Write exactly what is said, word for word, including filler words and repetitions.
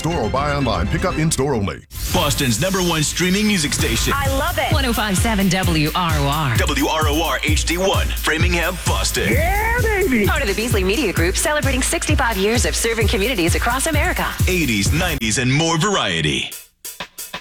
store or buy online. Pick up in-store only. Boston's number one streaming music station. I love it. one oh five point seven W R O R. W R O R H D one, Framingham, Boston. Yeah, baby. Part of the Beasley Media Group, celebrating sixty-five years of serving communities across America. eighties, nineties, and more variety.